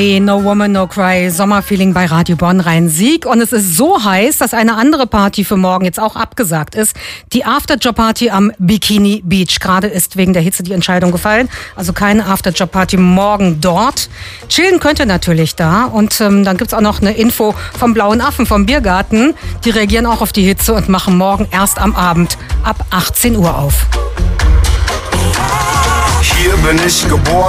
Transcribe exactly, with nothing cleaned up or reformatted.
No Woman, No Cry, Sommerfeeling bei Radio Bonn Rhein-Sieg. Und es ist so heiß, dass eine andere Party für morgen jetzt auch abgesagt ist. Die Afterjob-Party am Bikini Beach. Gerade ist wegen der Hitze die Entscheidung gefallen. Also keine Afterjob-Party morgen dort. Chillen könnt ihr natürlich da. Und ähm, dann gibt's auch noch eine Info vom Blauen Affen, vom Biergarten. Die reagieren auch auf die Hitze und machen morgen erst am Abend ab achtzehn Uhr auf. Hier bin ich geboren.